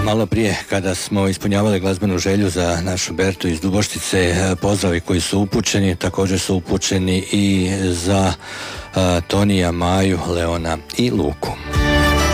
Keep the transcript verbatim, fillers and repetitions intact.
malo prije kada smo ispunjavali glazbenu želju za našu Bertu iz Duboštice, pozdravi koji su upućeni također su upućeni i za uh, Tonija, Maju, Leona i Luku.